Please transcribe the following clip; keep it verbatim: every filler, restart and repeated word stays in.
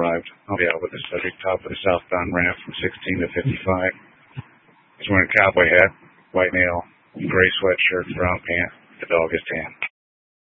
arrived. I'll be out with the subject top of the southbound ramp from sixteen to fifty-five. He's wearing a cowboy hat, white nail, gray sweatshirt, brown pants. The dog is tan.